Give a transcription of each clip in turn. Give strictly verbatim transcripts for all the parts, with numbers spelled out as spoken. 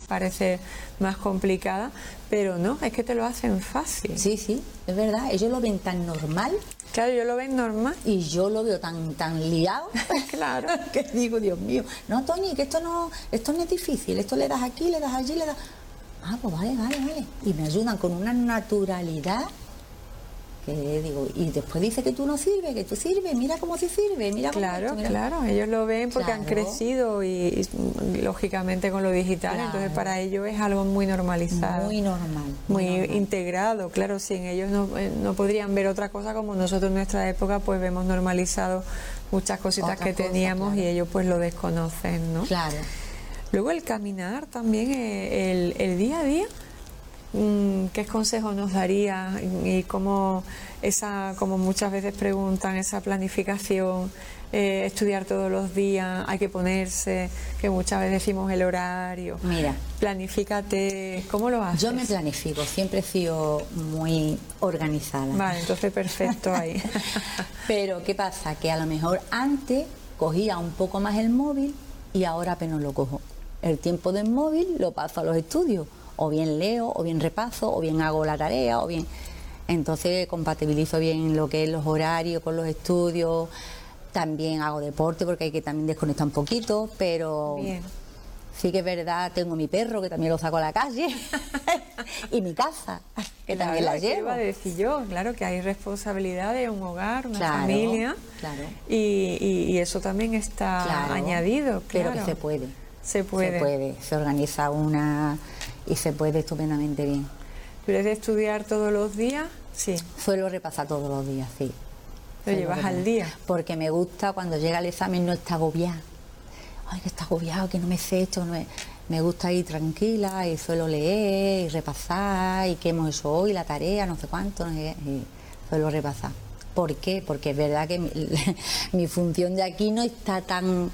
parecer más complicada, pero no, es que te lo hacen fácil. Sí, sí, es verdad, ellos lo ven tan normal. Claro, yo lo ven normal. Y yo lo veo tan tan liado. Claro. Que digo, Dios mío, no, Tony, que esto no, esto no es difícil, esto le das aquí, le das allí, le das... Ah, pues vale, vale, vale. Y me ayudan con una naturalidad que digo, y después dice que tú no sirves, que tú sirves, mira cómo sí sirve, mira cómo... Claro, esto, mira. claro, ellos lo ven porque Claro. han crecido y, y lógicamente con lo digital, Claro. entonces para ellos es algo muy normalizado. Muy normal. Muy, muy normal. integrado, claro, sin ellos no, eh, no podrían ver otra cosa como nosotros en nuestra época pues vemos normalizado muchas cositas Otra que cosa, teníamos claro. y ellos pues lo desconocen, ¿no? Claro. Luego el caminar también, eh, el, el día a día, mm, ¿qué consejo nos daría? Y cómo esa, como muchas veces preguntan, esa planificación, eh, estudiar todos los días, hay que ponerse, que muchas veces decimos el horario. Mira. Planifícate, ¿cómo lo haces? Yo me planifico, siempre he sido muy organizada. Vale, entonces perfecto ahí. Pero ¿qué pasa? Que a lo mejor antes cogía un poco más el móvil y ahora apenas lo cojo. El tiempo del móvil lo paso a los estudios, o bien leo, o bien repaso, o bien hago la tarea, o bien... Entonces compatibilizo bien lo que es los horarios con los estudios, también hago deporte porque hay que también desconectar un poquito, pero... Bien. Sí que es verdad, tengo mi perro que también lo saco a la calle y mi casa, que Claro, también la ¿qué llevo. iba a decir yo? Claro que hay responsabilidad de un hogar, una Claro, familia, claro. Y, y, y eso también está Claro, añadido, claro. pero que se puede. Se puede. Se puede, se organiza una y se puede estupendamente bien. ¿Tú eres de estudiar todos los días? Sí. Suelo repasar todos los días, sí. ¿Lo Suelo llevas repasar. al día? Porque me gusta cuando llega el examen no estar agobiada. Ay, que está agobiado, que no me sé esto, no me... me gusta ir tranquila y suelo leer y repasar y qué hemos hecho hoy, la tarea, no sé cuánto, no sé qué, y suelo repasar. ¿Por qué? Porque es verdad que mi, mi función de aquí no está tan...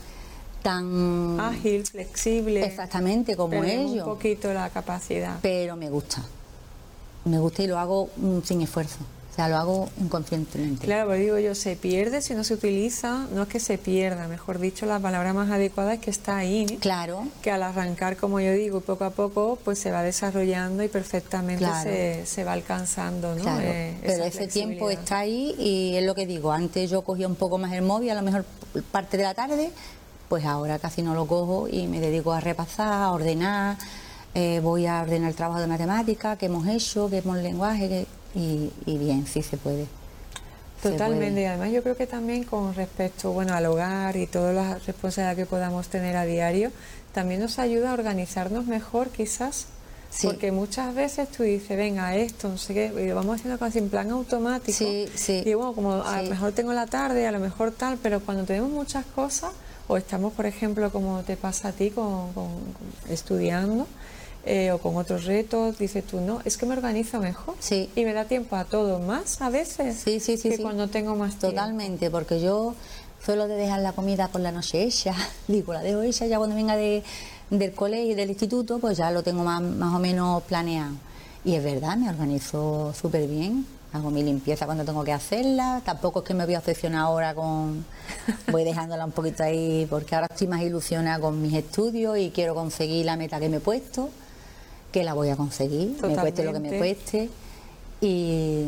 tan Ágil, flexible. exactamente como Perdemos ellos. un poquito la capacidad. Pero me gusta. Me gusta y lo hago mm, sin esfuerzo. O sea, lo hago inconscientemente. Claro, pero digo yo, se pierde si no se utiliza, no es que se pierda, mejor dicho, la palabra más adecuada es que está ahí, ¿eh? Claro. Que al arrancar, como yo digo, poco a poco, pues se va desarrollando y perfectamente Claro. se, se va alcanzando, ¿no? Claro, Eh, pero esa ese tiempo flexibilidad. está ahí y es lo que digo, antes yo cogía un poco más el móvil, a lo mejor parte de la tarde, pues ahora casi no lo cojo y me dedico a repasar, a ordenar, eh, voy a ordenar el trabajo de matemática, que hemos hecho, que hemos lenguaje, que, y, y bien, sí se puede. Se Totalmente, puede. y además yo creo que también con respecto, bueno, al hogar y todas las responsabilidades que podamos tener a diario, también nos ayuda a organizarnos mejor quizás, Sí. porque muchas veces tú dices, venga, esto, no sé qué, y lo vamos haciendo casi en plan automático, Sí, sí. y bueno, como a Sí. lo mejor tengo la tarde, a lo mejor tal, pero cuando tenemos muchas cosas, o estamos, por ejemplo, como te pasa a ti con, con- con- estudiando, eh, o con otros retos, dices tú, no, es que me organizo mejor, Sí. y me da tiempo a todo más a veces, Sí, sí, sí, que sí. cuando tengo más tiempo. Totalmente, porque yo suelo de dejar la comida por la noche hecha, digo, la dejo hecha ya cuando venga de, del colegio y del instituto, pues ya lo tengo más, más o menos planeado. Y es verdad, me organizo súper bien, hago mi limpieza cuando tengo que hacerla, tampoco es que me voy a obsesionar ahora con... voy dejándola un poquito ahí, porque ahora estoy más ilusionada con mis estudios y quiero conseguir la meta que me he puesto, que la voy a conseguir, me cueste lo que me Totalmente. cueste, y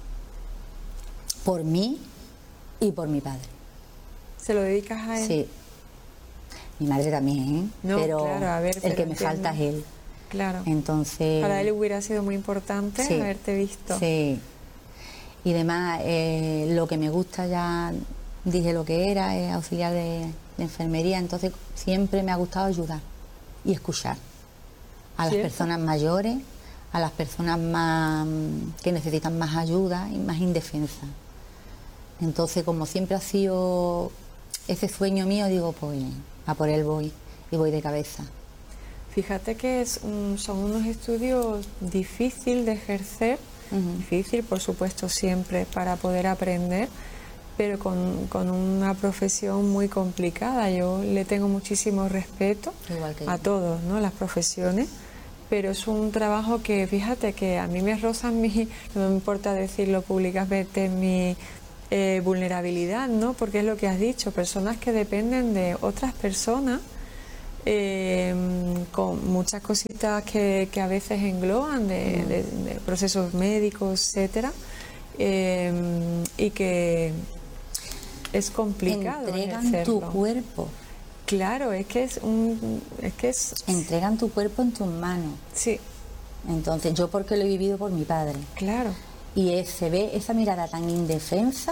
por mí y por mi padre. ¿Se lo dedicas a él? Sí. Mi madre también, ¿eh? No, pero claro, a ver, el pero que me entiendo. falta es él. Claro. Entonces... Para él hubiera sido muy importante Sí, haberte visto. Sí. Y además, eh, lo que me gusta, ya dije lo que era, es auxiliar de, de enfermería, entonces siempre me ha gustado ayudar y escuchar a las ¿Cierto? personas mayores, a las personas más que necesitan más ayuda y más indefensa. Entonces, como siempre ha sido ese sueño mío, digo, pues a por él voy y voy de cabeza. Fíjate que es un- son unos estudios difíciles de ejercer, Ujú. difícil por supuesto siempre para poder aprender, pero con, con una profesión muy complicada. Yo le tengo muchísimo respeto Igual que a yo. todos, ¿no? Las profesiones, pero es un trabajo que, fíjate, que a mí me roza mi, no me importa decirlo públicamente, mi eh, vulnerabilidad, ¿no? Porque es lo que has dicho, personas que dependen de otras personas eh, con muchas cositas que, que a veces engloban de, de, de procesos médicos, etcétera, eh, y que es complicado entregan ejercerlo. tu cuerpo. Claro, es que es un, es que es entregan tu cuerpo en tus manos. Sí. Entonces, yo porque lo he vivido por mi padre. Claro. Y es, se ve esa mirada tan indefensa,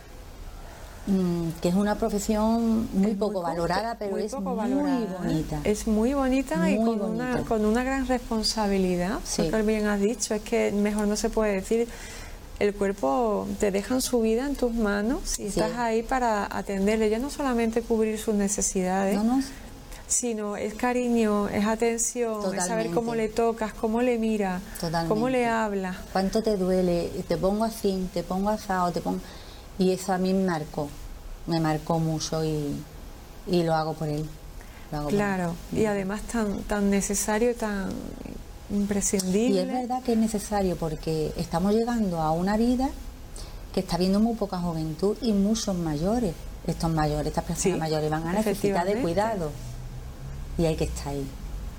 mmm, que es una profesión muy es poco muy valorada, pero muy es poco muy valorada. bonita. Es muy bonita muy y con, bonita. Una, con una gran responsabilidad. Sí. Porque bien has dicho, es que mejor no se puede decir. El cuerpo te dejan su vida en tus manos y sí. estás ahí para atenderle, ya no solamente cubrir sus necesidades, no, no. sino es cariño, es atención, Totalmente. Es saber cómo le tocas, cómo le miras, cómo le hablas. ¿Cuánto te duele? Te pongo así, te pongo asado, te pongo... Y eso a mí me marcó, me marcó mucho y, y lo hago por él. Lo hago claro, por él. Y además tan, tan necesario, tan imprescindible. Y es verdad que es necesario porque estamos llegando a una vida que está viendo muy poca juventud y muchos mayores. Estos mayores, estas personas sí, mayores van a necesitar de cuidado y hay que estar ahí.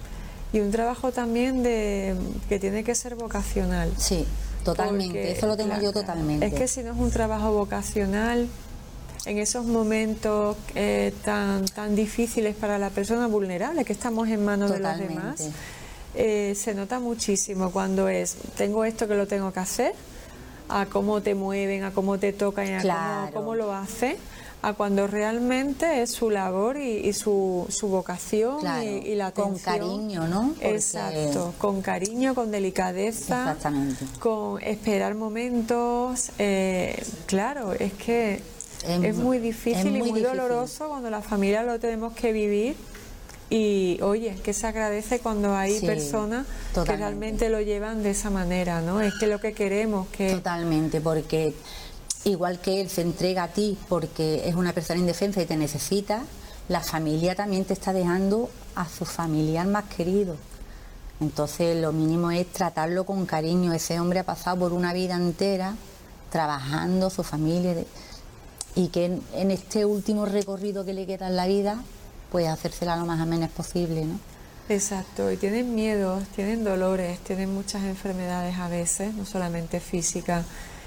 Y un trabajo también de que tiene que ser vocacional. Sí, totalmente, porque, eso lo tengo claro, yo totalmente. Es que si no es un trabajo vocacional, en esos momentos eh, tan, tan difíciles para la persona vulnerable, que estamos en manos totalmente. De los demás, Eh, se nota muchísimo cuando es, tengo esto que lo tengo que hacer, a cómo te mueven, a cómo te tocan, a claro. cómo, cómo lo hace, a cuando realmente es su labor y, y su, su vocación claro. y, y la atención. Con cariño, ¿no? Porque... Exacto, con cariño, con delicadeza, exactamente. Con esperar momentos, eh, claro, es que es, es muy difícil es muy y muy difícil. Doloroso cuando la familia lo tenemos que vivir. Y oye, que se agradece cuando hay sí, personas totalmente. Que realmente lo llevan de esa manera, ¿no? Es que lo que queremos que... Totalmente, porque igual que él se entrega a ti porque es una persona indefensa y te necesita, la familia también te está dejando a su familiar más querido. Entonces lo mínimo es tratarlo con cariño. Ese hombre ha pasado por una vida entera trabajando, su familia, y que en, en este último recorrido que le queda en la vida, pues hacérsela lo más amenas posible, ¿no? Exacto, y tienen miedos, tienen dolores, tienen muchas enfermedades a veces, no solamente físicas,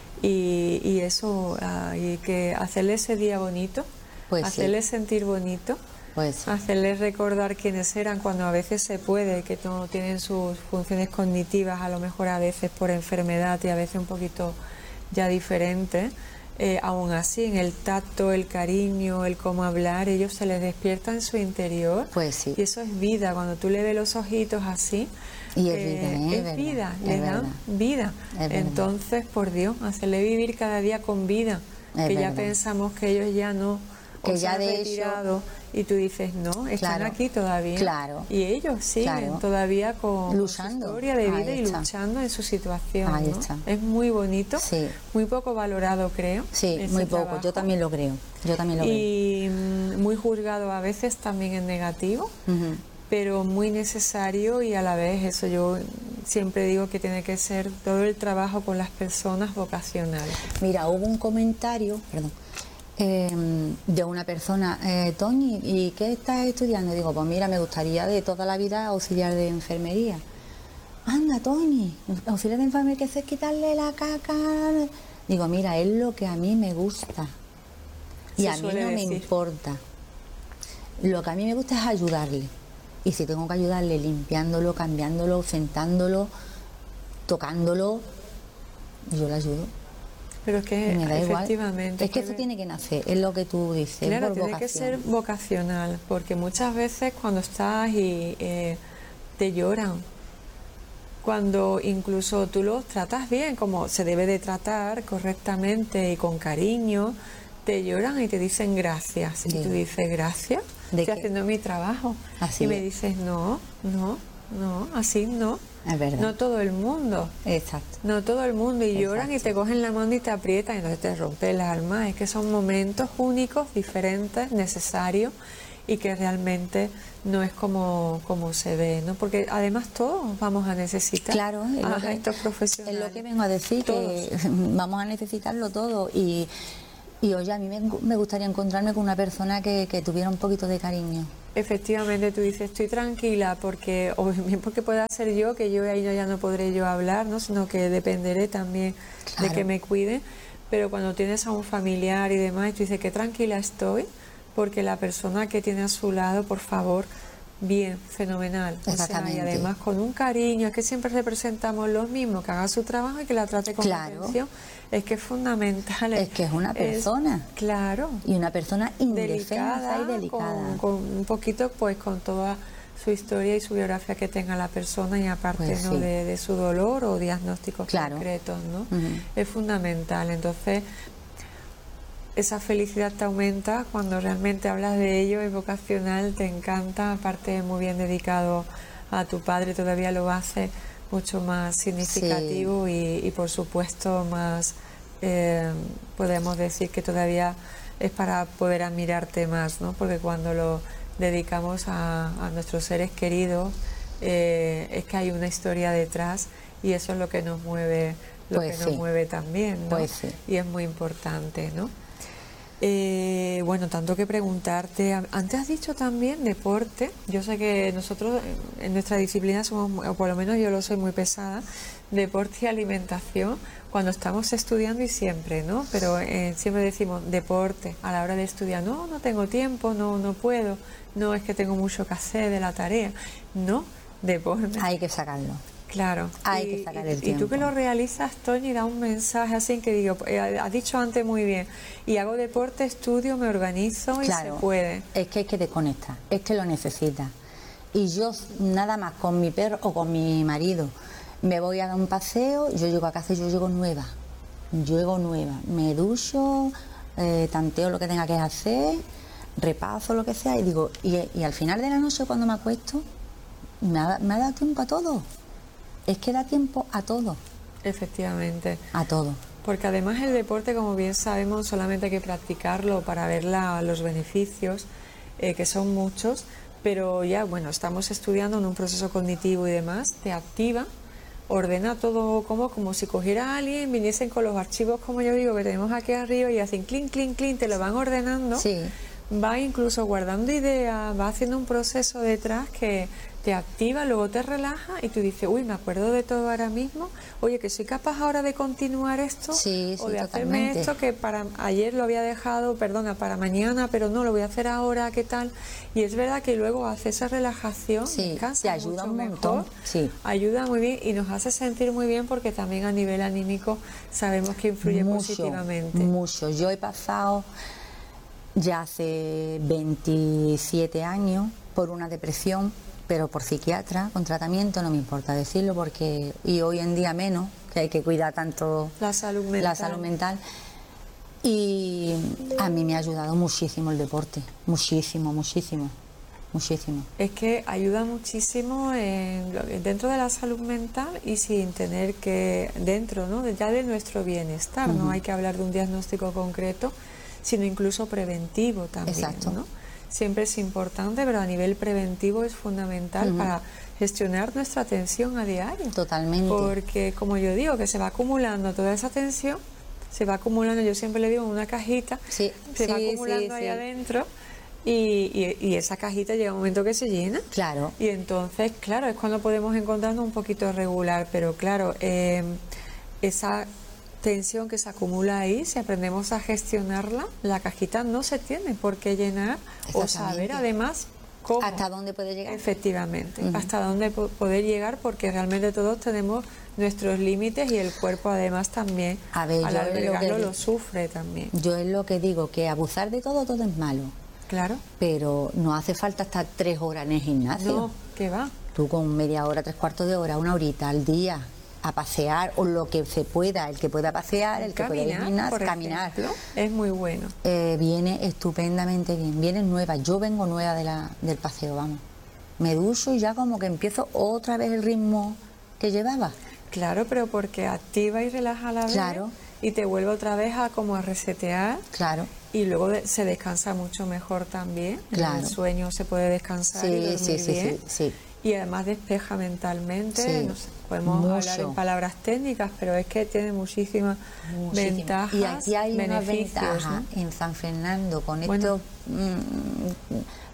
y, y eso, uh, y que hacerle ese día bonito, pues hacerle sí. sentir bonito, pues sí. hacerles recordar quiénes eran cuando a veces se puede, que no tienen sus funciones cognitivas, a lo mejor a veces por enfermedad y a veces un poquito ya diferentes. Eh, aún así, en el tacto, el cariño, el cómo hablar, ellos se les despierta en su interior. Pues sí. Y eso es vida. Cuando tú le ves los ojitos así, y es eh, vida, ¿eh? es verdad, vida, es le verdad. dan vida. Es Entonces, por Dios, hacerle vivir cada día con vida. Es que verdad. Ya pensamos que ellos ya no, que ya se han de retirado. Hecho, y tú dices, no, están claro, aquí todavía. Claro. Y ellos siguen claro. todavía con, luchando. con su historia de vida Ahí y está. luchando en su situación. Ahí ¿no? está. Es muy bonito, sí. muy poco valorado, creo. Sí, muy poco. Trabajo. Yo también lo creo. Yo también lo y creo. muy juzgado a veces también en negativo, uh-huh. pero muy necesario y a la vez eso yo siempre digo que tiene que ser todo el trabajo con las personas vocacionales. Mira, hubo un comentario, perdón. Eh, de una persona, eh, Toñi, ¿y qué estás estudiando? Digo, pues mira, me gustaría de toda la vida auxiliar de enfermería. Anda, Toñi, auxiliar de enfermería, que sé quitarle la caca. Digo, mira, es lo que a mí me gusta y a mí no me importa. Lo que a mí me gusta es ayudarle, y si tengo que ayudarle limpiándolo, cambiándolo, sentándolo, tocándolo, yo le ayudo. Pero es que me da efectivamente igual. Es que eso tiene que nacer, es lo que tú dices. Claro, por tiene vocación. que ser vocacional, porque muchas veces cuando estás y eh, te lloran, cuando incluso tú los tratas bien, como se debe de tratar correctamente y con cariño, te lloran y te dicen gracias. Sí. Y tú dices, gracias, estoy qué? haciendo mi trabajo. Así y es. me dices, no, no, no, así no. Es verdad. No todo el mundo. Exacto. No todo el mundo. Y Exacto. lloran y te cogen la mano y te aprietan y entonces te rompe el alma. Es que son momentos únicos, diferentes, necesarios y que realmente no es como, como se ve, ¿no? Porque además todos vamos a necesitar claro, es a lo que, estos profesionales. Es lo que vengo a decir, todos. Que vamos a necesitarlo todo. Y, y oye, a mí me, me gustaría encontrarme con una persona que, que tuviera un poquito de cariño. Efectivamente, tú dices, estoy tranquila, porque, o bien porque pueda ser yo, que yo ahí ya no podré yo hablar, ¿no? Sino que dependeré también Claro. de que me cuiden. Pero cuando tienes a un familiar y demás, y tú dices, qué tranquila estoy, porque la persona que tiene a su lado, por favor, bien, fenomenal. O sea, y Exactamente. además con un cariño, es que siempre representamos lo mismo, que haga su trabajo y que la trate con Claro. atención. Es que es fundamental. Es que es una persona. Claro. Y una persona indefensa Delicada, y delicada. Con, con un poquito, pues con toda su historia y su biografía que tenga la persona, y aparte, Pues ¿no? sí. de, de su dolor o diagnósticos Claro. concretos, ¿no? Ujú. Es fundamental. Entonces, esa felicidad te aumenta cuando realmente hablas de ello, es vocacional, te encanta, aparte muy bien dedicado a tu padre, todavía lo hace mucho más significativo. Sí. y, y por supuesto más, eh, podemos decir que todavía es para poder admirarte más, ¿no? Porque cuando lo dedicamos a, a nuestros seres queridos, eh, es que hay una historia detrás, y eso es lo que nos mueve, lo Pues que sí. nos mueve también, ¿no? Pues sí. Y es muy importante, ¿no? Eh, bueno, tanto que preguntarte. Antes has dicho también deporte. Yo sé que nosotros en nuestra disciplina somos, o por lo menos yo lo soy, muy pesada. Deporte y alimentación cuando estamos estudiando y siempre, ¿no? Pero eh, siempre decimos deporte a la hora de estudiar. No, no tengo tiempo, no, no puedo. No, es que tengo mucho que hacer de la tarea. No, deporte. Hay que sacarlo. Claro. Hay y, que sacar el y, tiempo. Y tú que lo realizas, Toñi, da un mensaje así que digo, eh, has dicho antes muy bien, y hago deporte, estudio, me organizo y Claro, se puede. Es que hay que desconectar, es que lo necesitas. Y yo nada más con mi perro o con mi marido me voy a dar un paseo, yo llego a casa y yo llego nueva. Llego nueva, me ducho, eh, tanteo lo que tenga que hacer, repaso lo que sea y digo, y, y al final de la noche cuando me acuesto, me ha, me ha dado tiempo a todo. Es que da tiempo a todo. Efectivamente. A todo. Porque además el deporte, como bien sabemos, solamente hay que practicarlo para ver la, los beneficios, eh, que son muchos, pero ya, bueno, estamos estudiando en un proceso cognitivo y demás, te activa, ordena todo como, como si cogiera a alguien, viniesen con los archivos, como yo digo, que tenemos aquí arriba, y hacen clink, clink, clink, te lo van ordenando. Sí. Va incluso guardando ideas, va haciendo un proceso detrás que te activa, luego te relaja y tú dices, uy, me acuerdo de todo ahora mismo, oye, que soy capaz ahora de continuar esto, sí, o sí, de hacerme totalmente. esto que para ayer lo había dejado, perdona, para mañana, pero no, lo voy a hacer ahora, ¿qué tal? Y es verdad que luego hace esa relajación, sí, descansa te ayuda mucho un montón, mejor, sí. ayuda muy bien y nos hace sentir muy bien, porque también a nivel anímico sabemos que influye mucho, positivamente. Mucho, yo he pasado ya hace veintisiete años por una depresión, pero por psiquiatra, con tratamiento, no me importa decirlo, porque y hoy en día menos, que hay que cuidar tanto la salud mental. La salud mental. Y a mí me ha ayudado muchísimo el deporte, muchísimo, muchísimo, muchísimo. Es que ayuda muchísimo en lo, dentro de la salud mental, y sin tener que, dentro, ¿no? ya de nuestro bienestar, uh-huh. No hay que hablar de un diagnóstico concreto, sino incluso preventivo también. Exacto. ¿no? Siempre es importante, pero a nivel preventivo es fundamental uh-huh. para gestionar nuestra tensión a diario. Totalmente. Porque, como yo digo, que se va acumulando toda esa tensión, se va acumulando, yo siempre le digo, en una cajita, sí, se sí, va acumulando sí, ahí sí. adentro, y, y, y esa cajita llega un momento que se llena. Claro. Y entonces, claro, es cuando podemos encontrarnos un poquito regular, pero claro, eh, esa tensión que se acumula ahí, si aprendemos a gestionarla, la cajita no se tiene por qué llenar, o saber además cómo. ¿Hasta dónde puede llegar? Efectivamente, uh-huh. hasta dónde po- poder llegar, porque realmente todos tenemos nuestros límites, y el cuerpo además también, a ver, al yo albergarlo, lo, lo sufre también. Yo es lo que digo, que abusar de todo, todo es malo. Claro. Pero no hace falta estar tres horas en el gimnasio. No, ¿qué va? Tú con media hora, tres cuartos de hora, una horita al día, a pasear, o lo que se pueda, el que pueda pasear, el que caminar, pueda ir al gimnasio, por caminar. ejemplo, es muy bueno. Eh, viene estupendamente bien, viene nueva. Yo vengo nueva de la, del paseo, vamos. Me ducho y ya como que empiezo otra vez el ritmo que llevaba. Claro, pero porque activa y relaja a la vez. Claro. Y te vuelve otra vez a como a resetear. Claro. Y luego de, se descansa mucho mejor también. Claro. El sueño se puede descansar sí, y dormir sí, sí, bien. Sí, sí. Y además despeja mentalmente. Sí. No sé, podemos Mucho. hablar en palabras técnicas, pero es que tiene muchísimas Muchísimo. ventajas. Y aquí hay una beneficios, ventaja ¿no? en San Fernando con Bueno. estos mmm,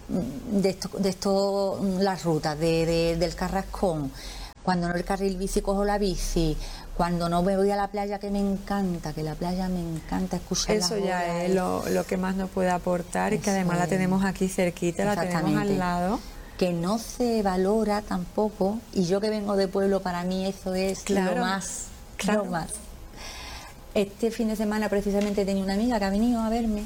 de esto, de esto las rutas de, de, del Carrascón, cuando no el carril bici cojo la bici, cuando no me voy a la playa, que me encanta, que la playa me encanta escuchar eso las ya olas, es lo, lo que más nos puede aportar y que eso además la es. tenemos aquí cerquita, la tenemos al lado. Que no se valora tampoco, y yo que vengo de pueblo, para mí eso es claro, lo más, claro. lo más. Este fin de semana precisamente tenía una amiga que ha venido a verme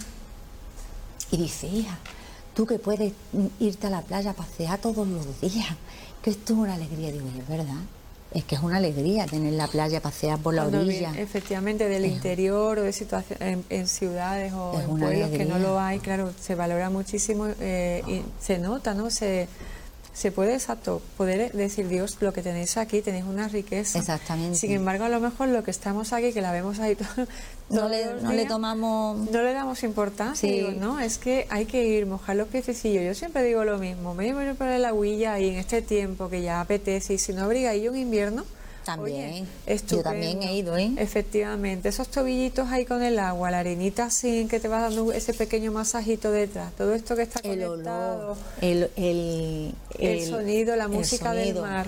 y dice, hija, tú que puedes irte a la playa a pasear todos los días, que esto es una alegría. Digo, es verdad, es que es una alegría tener la playa, pasear por la Cuando orilla. Viene, efectivamente, del es, interior o de situaciones en, en ciudades o en pueblos alegría. Que no lo hay, claro, se valora muchísimo eh, y se nota, ¿no? Se, se puede, exacto, poder decir, Dios, lo que tenéis aquí, tenéis una riqueza. Exactamente. Sin embargo, a lo mejor lo que estamos aquí, que la vemos ahí todo, no, le, no días, le tomamos... No le damos importancia, sí. Digo, no, es que hay que ir, mojar los piececillos. Yo siempre digo lo mismo, me voy a ir por el agüilla y en este tiempo que ya apetece, y si no abriga y un invierno, también, oye, yo también he ido, ¿eh? Efectivamente, esos tobillitos ahí con el agua, la arenita así, que te va dando ese pequeño masajito detrás, todo esto que está el conectado, olor, el, el, el, el sonido, la música sonido. del mar.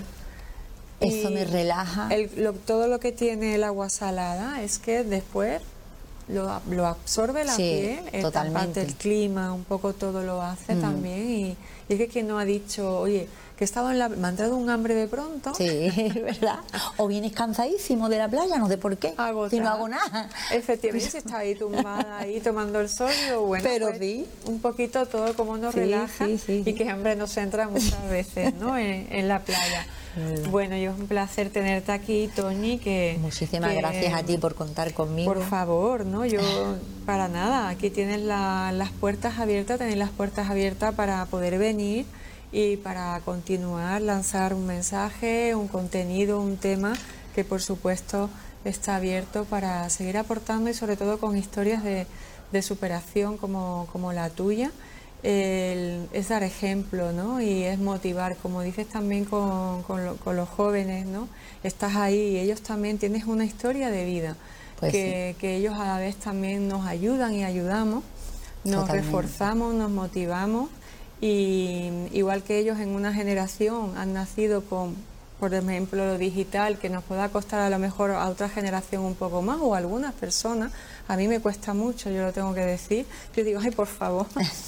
Eso me relaja. El, lo, todo lo que tiene el agua salada es que después lo, lo absorbe la sí, piel, totalmente. El clima, un poco todo lo hace mm. también. Y, y es que quien no ha dicho, oye, que estaba en la, me ha entrado un hambre de pronto. Sí, ¿verdad? O vienes cansadísimo de la playa, no sé por qué, Agotar. si no hago nada. Efectivamente, si está ahí tumbada, ahí tomando el sol, y bueno, pero pues, sí. un poquito todo como nos sí, relaja sí, sí, y sí. que hambre nos entra muchas veces, ¿no? En, en la playa. Bueno, yo es un placer tenerte aquí, Toñi, que... Muchísimas que, gracias a ti por contar conmigo. Por favor, ¿no? Yo, para nada, aquí tienes la, las puertas abiertas, tenéis las puertas abiertas para poder venir y para continuar, lanzar un mensaje, un contenido, un tema que por supuesto está abierto para seguir aportando y sobre todo con historias de, de superación como, como la tuya. El, es dar ejemplo, ¿no? Y es motivar, como dices también con, con, lo, con los jóvenes, ¿no? Estás ahí y ellos también tienes una historia de vida, pues que, sí. que ellos a la vez también nos ayudan y ayudamos, nos Totalmente. reforzamos, nos motivamos, y igual que ellos en una generación han nacido con, por ejemplo, lo digital, que nos pueda costar a lo mejor a otra generación un poco más, o a algunas personas, a mí me cuesta mucho, yo lo tengo que decir, yo digo, ay, por favor...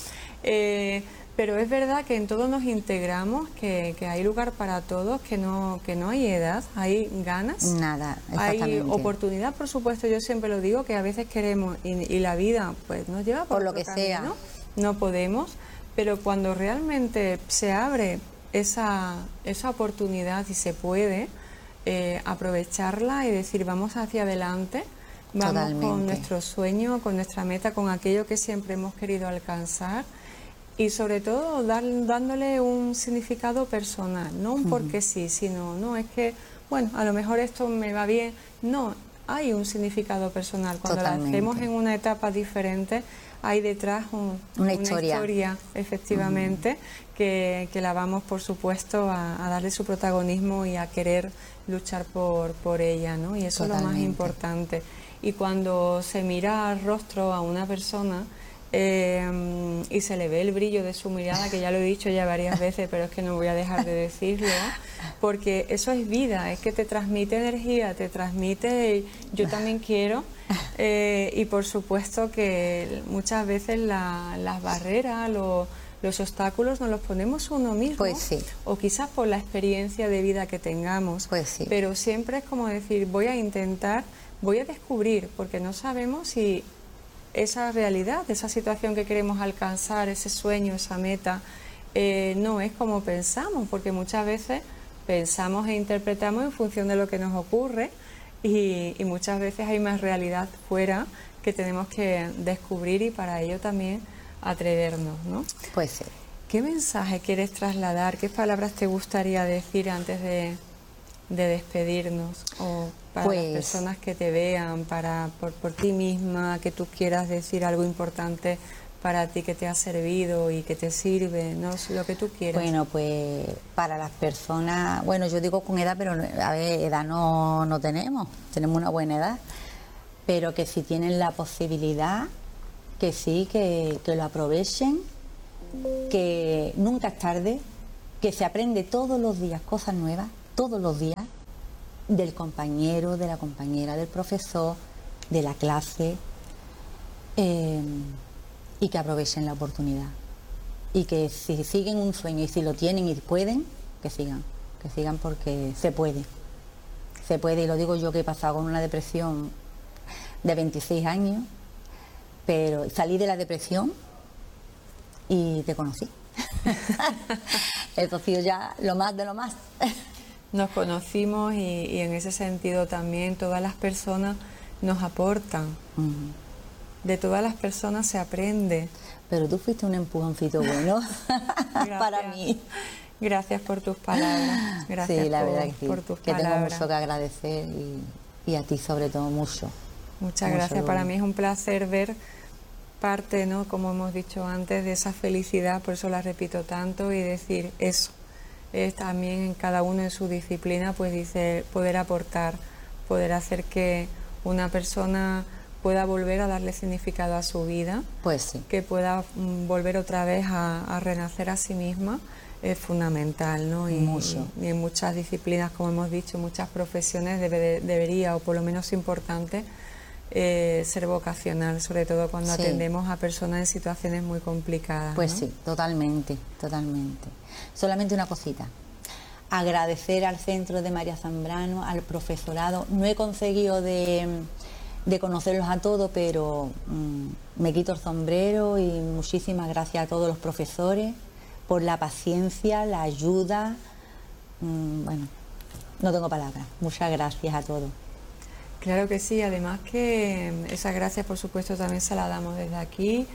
Eh, pero es verdad que en todo nos integramos, que, que hay lugar para todos, que no que no hay edad, hay ganas, nada, hay oportunidad, por supuesto. Yo siempre lo digo, que a veces queremos y, y la vida pues nos lleva por, por lo que camino, sea, no podemos, pero cuando realmente se abre esa esa oportunidad y se puede eh, aprovecharla y decir vamos hacia adelante. Vamos Totalmente. Con nuestro sueño, con nuestra meta, con aquello que siempre hemos querido alcanzar. Y sobre todo dar, dándole un significado personal, no un porque sí, sino, no, es que, bueno, a lo mejor esto me va bien. No, hay un significado personal. Cuando Totalmente. lo hacemos en una etapa diferente, hay detrás un, una, una historia. historia, efectivamente, uh-huh. que, que la vamos, por supuesto, a, a darle su protagonismo y a querer luchar por, por ella, ¿no? Y eso Totalmente. Es lo más importante. Y cuando se mira al rostro a una persona, Eh, y se le ve el brillo de su mirada, que ya lo he dicho ya varias veces, pero es que no voy a dejar de decirlo, porque eso es vida, es que te transmite energía, te transmite, yo también quiero, eh, y por supuesto que muchas veces la, las barreras, lo, los obstáculos nos los ponemos uno mismo, pues sí. o quizás por la experiencia de vida que tengamos, pues sí. pero siempre es como decir, voy a intentar, voy a descubrir, porque no sabemos si esa realidad, esa situación que queremos alcanzar, ese sueño, esa meta, eh, no es como pensamos, porque muchas veces pensamos e interpretamos en función de lo que nos ocurre y, y muchas veces hay más realidad fuera que tenemos que descubrir y para ello también atrevernos, ¿no? Pues sí. ¿Qué mensaje quieres trasladar? ¿Qué palabras te gustaría decir antes de, de despedirnos? O para pues, las personas que te vean, para por, por ti misma, que tú quieras decir algo importante para ti que te ha servido y que te sirve, no lo que tú quieras. Bueno, pues para las personas, bueno, yo digo con edad, pero a ver, edad no, no tenemos, tenemos una buena edad, pero que si tienen la posibilidad, que sí, que, que lo aprovechen que nunca es tarde, que se aprende todos los días cosas nuevas, todos los días, del compañero, de la compañera, del profesor, de la clase, eh, y que aprovechen la oportunidad. Y que si siguen un sueño y si lo tienen y pueden, que sigan, que sigan porque se puede. Se puede, y lo digo yo que he pasado con una depresión de veintiséis años, pero salí de la depresión y te conocí. Esto ha sido ya lo más de lo más. Nos conocimos y, y en ese sentido también todas las personas nos aportan. Uh-huh. De todas las personas se aprende. Pero tú fuiste un empujoncito bueno para mí. Gracias por tus palabras. Gracias sí, la por, verdad que sí, por tus que palabras. tengo mucho que agradecer y, y a ti sobre todo mucho. Muchas mucho gracias. Luli. Para mí es un placer ver parte, ¿no?, como hemos dicho antes, de esa felicidad, por eso la repito tanto, y decir eso. Es también en cada uno en su disciplina, pues dice, poder aportar, poder hacer que una persona pueda volver a darle significado a su vida, pues sí, que pueda mm, volver otra vez a, a renacer a sí misma, es fundamental, ¿no? Y, Mucho. y, y en muchas disciplinas, como hemos dicho, muchas profesiones debe de, debería, o por lo menos importante, eh, ser vocacional, sobre todo cuando sí. atendemos a personas en situaciones muy complicadas. Pues ¿no? sí, totalmente, totalmente. Solamente una cosita. Agradecer al Centro de María Zambrano, al profesorado. No he conseguido de, de conocerlos a todos, pero mmm, me quito el sombrero y muchísimas gracias a todos los profesores por la paciencia, la ayuda. Mmm, bueno, no tengo palabras. Muchas gracias a todos. Claro que sí, además que esas gracias por supuesto también se las damos desde aquí,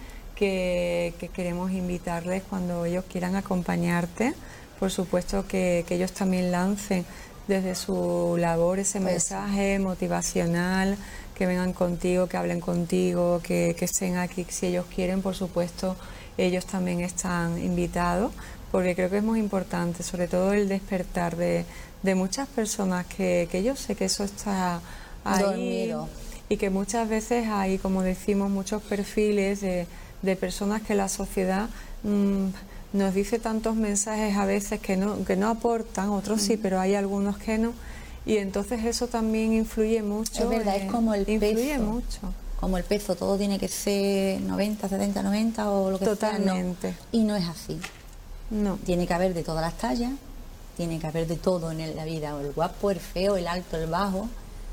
que, que queremos invitarles cuando ellos quieran acompañarte, por supuesto que, que ellos también lancen desde su labor ese pues mensaje sí. motivacional, que vengan contigo, que hablen contigo, que, que estén aquí si ellos quieren, por supuesto ellos también están invitados, porque creo que es muy importante, sobre todo el despertar de, de muchas personas que, que yo sé que eso está ahí, dormido. Y que muchas veces hay, como decimos, muchos perfiles de, de personas que la sociedad mmm, nos dice tantos mensajes a veces que no, que no aportan, otros sí, pero hay algunos que no, y entonces eso también influye mucho. Es verdad, eh, es como el influye peso. mucho. Como el peso, todo tiene que ser noventa, setenta, noventa o lo que Totalmente. sea. No. Y no es así. No. Tiene que haber de todas las tallas, tiene que haber de todo en la vida, el guapo, el feo, el alto, el bajo.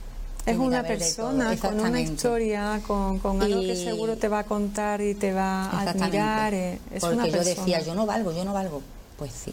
Es una persona con una historia, con, con algo y... que seguro te va a contar y te va a admirar. Eh, es Porque una yo persona. decía, yo no valgo, yo no valgo. Pues sí,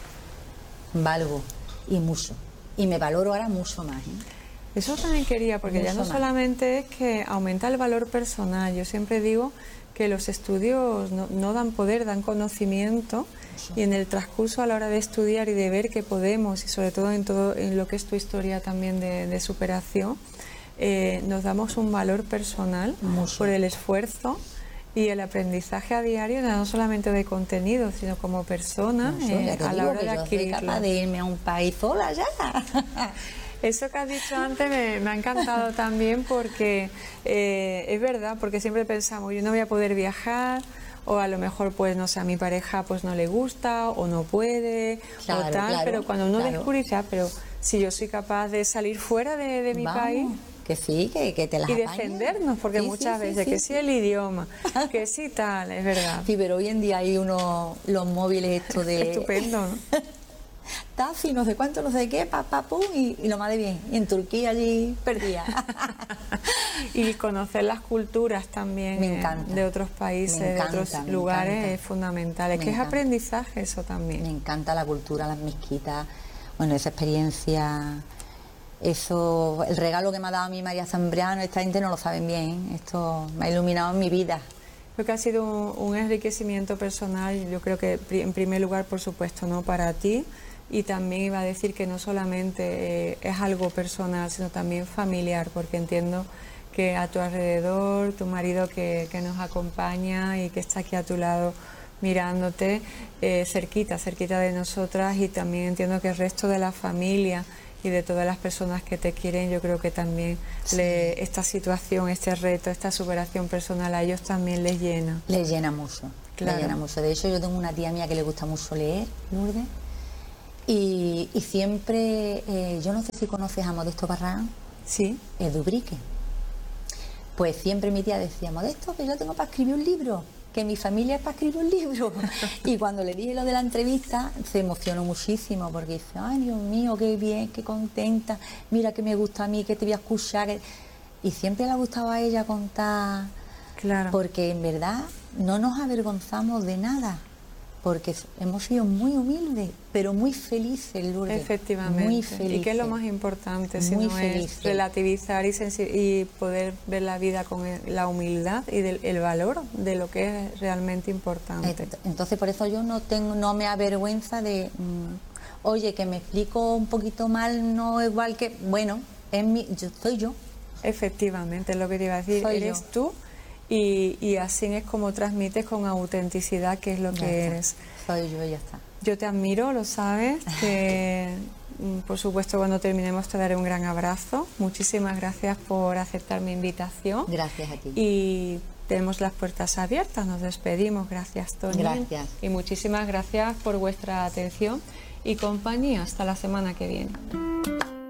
valgo y mucho. Y me valoro ahora mucho más. ¿eh? Eso también quería, porque mucho ya no más. Solamente es que aumenta el valor personal. Yo siempre digo que los estudios no, no dan poder, dan conocimiento. Eso. Y en el transcurso a la hora de estudiar y de ver que podemos, y sobre todo en todo en lo que es tu historia también de, de superación, eh, nos damos un valor personal mucho. Por el esfuerzo y el aprendizaje a diario, no solamente de contenido, sino como persona, no, eh, a la hora de adquirirlo. Yo soy capaz de irme a un país sola ya. Eso que has dicho antes me, me ha encantado también porque eh, es verdad, porque siempre pensamos, yo no voy a poder viajar, o a lo mejor pues no sé, a mi pareja pues no le gusta o no puede, claro, o tal, claro, pero cuando uno claro. descubre ya, pero si yo soy capaz de salir fuera de, de mi Vamos. país. Que sí, que, que te las y apañas. defendernos, porque sí, muchas sí, veces sí, que sí, sí el idioma, que sí tal, es verdad. Sí, pero hoy en día hay unos, los móviles estos de... Estupendo, ¿no? Tafi, no sé cuánto, no sé qué, pa, pa, pum, y, y lo más de bien. Y en Turquía allí perdía. Y conocer las culturas también me encanta, eh, de otros países, encanta, de otros lugares encanta. Es fundamental. Es me que encanta. Es aprendizaje eso también. Me encanta la cultura, las mezquitas, bueno, esa experiencia... Eso, el regalo que me ha dado a mí María Zambrano, esta gente no lo saben bien, ¿eh? Esto me ha iluminado en mi vida. Creo que ha sido un, un enriquecimiento personal, yo creo que en primer lugar, por supuesto, no para ti, y también iba a decir que no solamente eh, es algo personal, sino también familiar, porque entiendo que a tu alrededor, tu marido que, que nos acompaña y que está aquí a tu lado mirándote, eh, cerquita, cerquita de nosotras, y también entiendo que el resto de la familia y de todas las personas que te quieren, yo creo que también sí. le, esta situación, este reto, esta superación personal a ellos también les llena. Les llena mucho, Claro. Me llena mucho. De hecho, yo tengo una tía mía que le gusta mucho leer, Lourdes, y, y siempre, eh, yo no sé si conoces a Modesto Barragán. Sí. El Dubrique. Pues siempre mi tía decía, Modesto, que yo tengo para escribir un libro, que mi familia es para escribir un libro. Y cuando le dije lo de la entrevista, se emocionó muchísimo, porque dice, ay, Dios mío, qué bien, qué contenta, mira que me gusta a mí, que te voy a escuchar. Y siempre le gustaba a ella contar, Claro. porque en verdad no nos avergonzamos de nada, porque hemos sido muy humildes, pero muy felices, Lourdes. Efectivamente. Muy felices. Y que es lo más importante, si Muy no felices. es relativizar y, sensi- y poder ver la vida con el- la humildad y del, el valor de lo que es realmente importante. Entonces, por eso yo no tengo, no me avergüenza de, mm, oye, que me explico un poquito mal, no igual que, bueno, es mi, yo, soy yo. Efectivamente, es lo que te iba a decir, Soy eres yo. tú y, y así es como transmites con autenticidad qué es lo Ya que está. eres. Soy yo, ya está. Yo te admiro, lo sabes, que mm, por supuesto cuando terminemos te daré un gran abrazo. Muchísimas gracias por aceptar mi invitación. Gracias a ti. Y tenemos las puertas abiertas, nos despedimos. Gracias, Toni. Gracias. Y muchísimas gracias por vuestra atención y compañía. Hasta la semana que viene.